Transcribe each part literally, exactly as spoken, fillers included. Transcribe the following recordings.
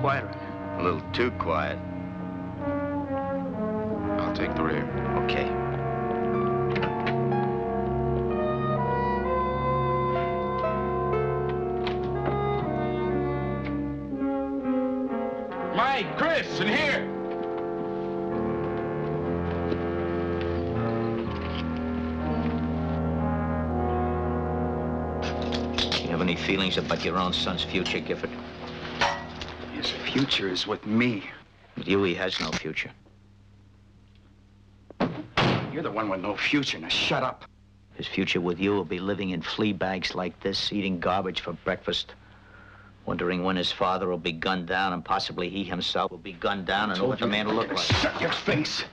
quiet right now. A little too quiet. I'll take the rear. Okay. Mike, Chris, in here! You have any feelings about your own son's future, Gifford? His future is with me. With you, he has no future. You're the one with no future. Now shut up. His future with you will be living in flea bags like this, eating garbage for breakfast, wondering when his father will be gunned down, and possibly he himself will be gunned down, and what the man will look like. Shut your face.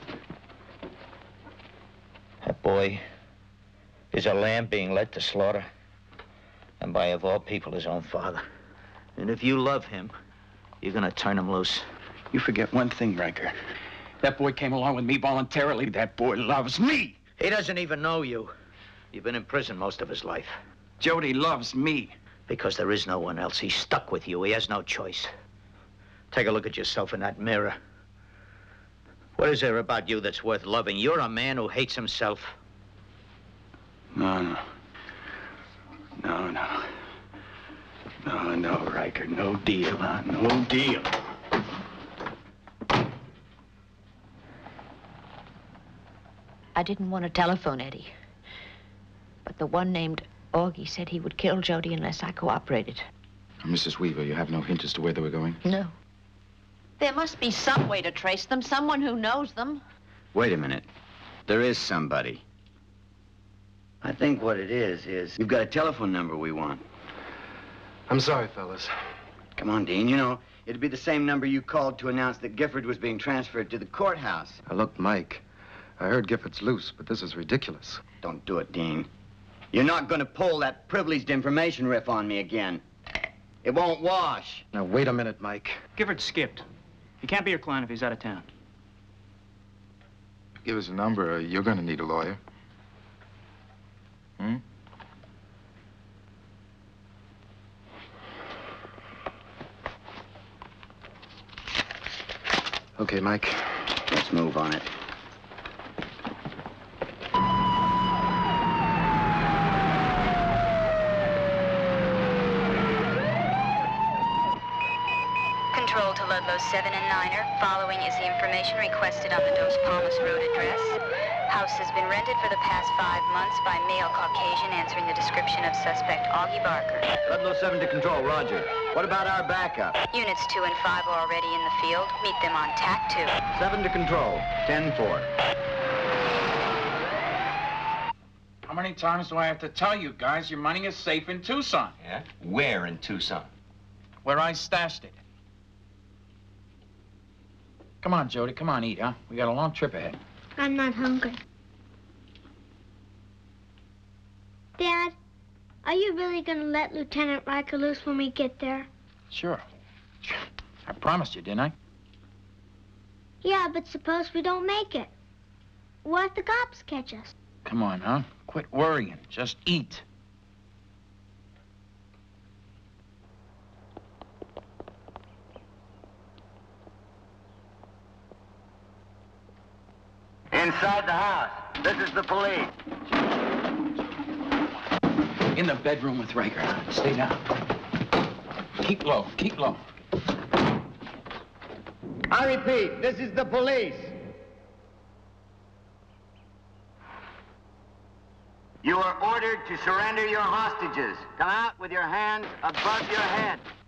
That boy is a lamb being led to slaughter, and by, of all people, his own father. And if you love him, you're gonna turn him loose. You forget one thing, Riker. That boy came along with me voluntarily. That boy loves me. He doesn't even know you. You've been in prison most of his life. Jody loves me. Because there is no one else. He's stuck with you. He has no choice. Take a look at yourself in that mirror. What is there about you that's worth loving? You're a man who hates himself. No, no. No, no. No, no, Riker. No deal, huh? No deal. I didn't want to telephone Eddie. But the one named Augie said he would kill Jody unless I cooperated. Missus Weaver, you have no hint as to where they were going? No. There must be some way to trace them, someone who knows them. Wait a minute. There is somebody. I think what it is, is you've got a telephone number we want. I'm sorry, fellas. Come on, Dean. You know, it'd be the same number you called to announce that Gifford was being transferred to the courthouse. Now, look, Mike, I heard Gifford's loose, but this is ridiculous. Don't do it, Dean. You're not going to pull that privileged information riff on me again. It won't wash. Now, wait a minute, Mike. Gifford skipped. He can't be your client if he's out of town. Give us a number, or you're going to need a lawyer. Hmm? Okay, Mike. Let's move on it. Control to Ludlow seven and niner. Following is the information requested on the Dos Palmas Road address. House has been rented for the past five months by male Caucasian answering the description of suspect Augie Barker. Ludlow seven to Control, roger. What about our backup? Units two and five are already in the field. Meet them on tack two. seven to Control, ten four. How many times do I have to tell you guys your money is safe in Tucson? Yeah? Where in Tucson? Where I stashed it. Come on, Jody. Come on, eat, huh? We got a long trip ahead. I'm not hungry. Dad, are you really going to let Lieutenant Riker loose when we get there? Sure. I promised you, didn't I? Yeah, but suppose we don't make it. What if the cops catch us? Come on, huh? Quit worrying. Just eat. Inside the house. This is the police. In the bedroom with Riker. Stay down. Keep low. Keep low. I repeat, this is the police. You are ordered to surrender your hostages. Come out with your hands above your head.